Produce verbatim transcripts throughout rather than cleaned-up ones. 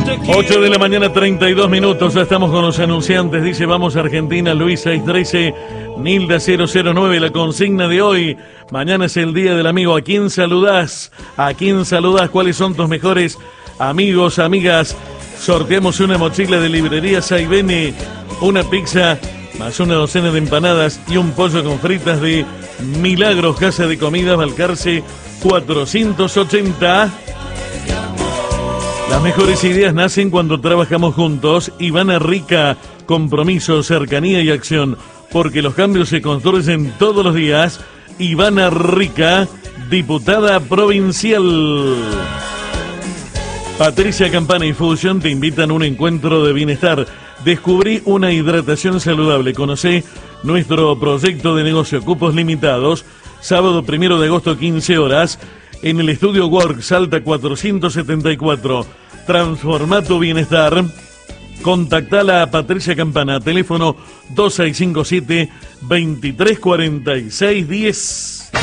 ocho de la mañana, treinta y dos minutos. Ya estamos con los anunciantes. Dice, vamos Argentina, Luis seis trece, Nilda cero cero nueve. La consigna de hoy. Mañana es el día del amigo. ¿A quién saludás? ¿A quién saludás? ¿Cuáles son tus mejores amigos, amigas? Sorteamos una mochila de librería Saibene, una pizza, más una docena de empanadas y un pollo con fritas de Milagros Casa de Comidas, Balcarce cuatrocientos ochenta. Las mejores ideas nacen cuando trabajamos juntos. Ivana Rica, compromiso, cercanía y acción, porque los cambios se construyen todos los días. Ivana Rica, diputada provincial. Patricia Campana y Fusion te invitan a un encuentro de bienestar. Descubrí una hidratación saludable. Conocé nuestro proyecto de negocio, cupos limitados. Sábado primero de agosto, quince horas, en el estudio Work, Salta cuatrocientos setenta y cuatro. Transforma tu bienestar. Contactala a Patricia Campana, teléfono dos seis cinco siete, veintitrés cuarenta y seis diez.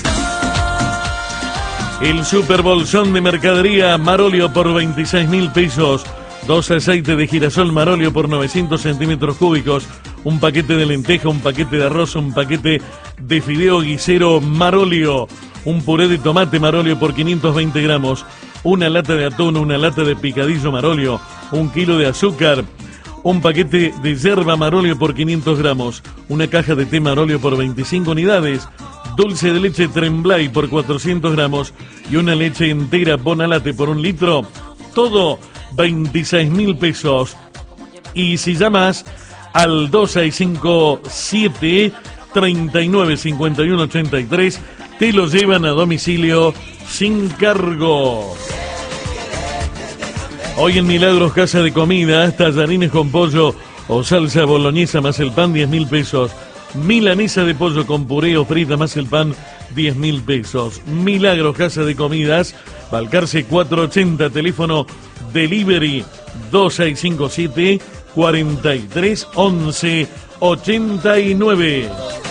El Super Bolsón de mercadería Marolio por veintiséis mil pesos. Dos aceites de girasol Marolio por novecientos centímetros cúbicos. Un paquete de lenteja, un paquete de arroz, un paquete de fideo guisero Marolio. Un puré de tomate Marolio por quinientos veinte gramos. Una lata de atún, una lata de picadillo Marolio. Un kilo de azúcar. Un paquete de yerba Marolio por quinientos gramos. Una caja de té Marolio por veinticinco unidades. Dulce de leche Tremblay por cuatrocientos gramos. Y una leche entera Bonalate por un litro. Todo veintiséis mil pesos. Y si llamas al dos seis cinco siete, treinta y nueve, cincuenta y uno, ochenta y tres, te lo llevan a domicilio sin cargo. Hoy en Milagros Casa de Comidas, tallarines con pollo o salsa boloñesa más el pan, diez mil pesos. Milanesa de pollo con puré o frita más el pan, diez mil pesos. Milagros Casa de Comidas, Balcarce cuatrocientos ochenta, teléfono delivery dos seis cinco siete, cuarenta y tres, once, ochenta y nueve.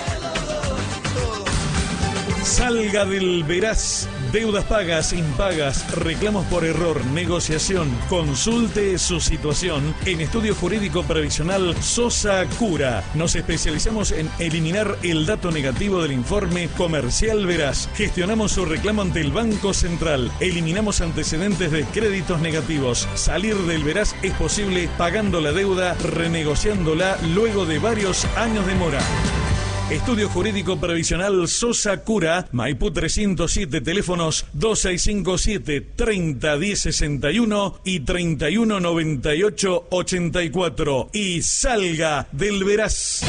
Salga del Veraz. Deudas pagas, impagas, reclamos por error, negociación. Consulte su situación en Estudio Jurídico Previsional Sosa Cura. Nos especializamos en eliminar el dato negativo del informe comercial Veraz. Gestionamos su reclamo ante el Banco Central. Eliminamos antecedentes de créditos negativos. Salir del Veraz es posible pagando la deuda, renegociándola luego de varios años de mora. Estudio Jurídico Previsional Sosa Cura, Maipú trescientos siete, teléfonos dos seis cinco siete, treinta, diez sesenta y uno y treinta y uno, noventa y ocho, ochenta y cuatro. Y salga del Veraz.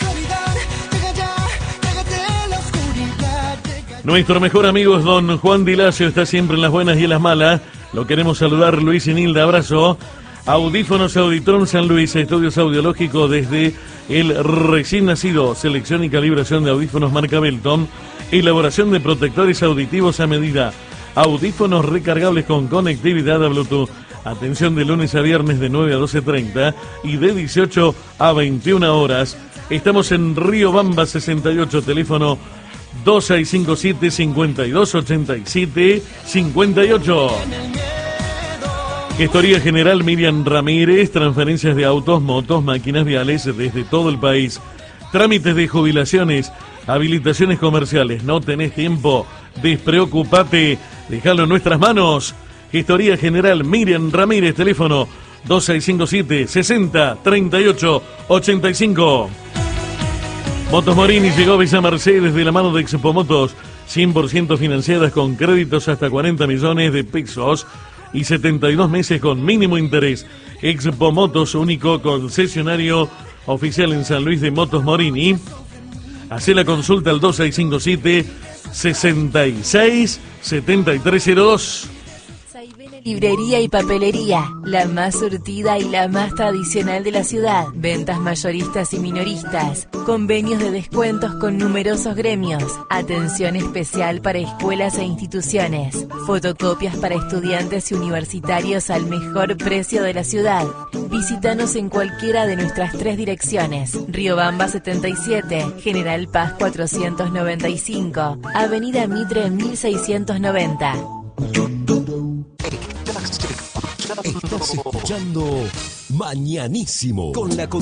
Nuestro mejor amigo es don Juan Dilacio, está siempre en las buenas y en las malas. Lo queremos saludar, Luis y Nilda, abrazo. Audífonos Auditron San Luis, estudios audiológicos desde el recién nacido, selección y calibración de audífonos marca Belton, elaboración de protectores auditivos a medida, audífonos recargables con conectividad a Bluetooth. Atención de lunes a viernes de nueve a doce treinta y de dieciocho a veintiuna horas. Estamos en Río Bamba sesenta y ocho, teléfono dos seis cinco siete, cincuenta y dos, ochenta y siete, cincuenta y ocho. Gestoría General Miriam Ramírez, transferencias de autos, motos, máquinas viales desde todo el país. Trámites de jubilaciones, habilitaciones comerciales. ¿No tenés tiempo? Despreocupate, déjalo en nuestras manos. Gestoría General Miriam Ramírez, teléfono dos seis cinco siete, sesenta, treinta y ocho, ochenta y cinco. Motos Morini llegó a Villa Mercedes de la mano de Expo Motos, cien por ciento financiadas con créditos hasta cuarenta millones de pesos. Y setenta y dos meses con mínimo interés. Expo Motos, único concesionario oficial en San Luis de Motos Morini. Hacé la consulta al dos seis cinco siete, sesenta y seis, setenta y tres cero dos. Librería y papelería, la más surtida y la más tradicional de la ciudad. Ventas mayoristas y minoristas, convenios de descuentos con numerosos gremios, atención especial para escuelas e instituciones, fotocopias para estudiantes y universitarios al mejor precio de la ciudad. Visítanos en cualquiera de nuestras tres direcciones: Riobamba setenta y siete, General Paz cuatrocientos noventa y cinco, Avenida Mitre mil seiscientos noventa. Estás Estás escuchando Mañanísimo con la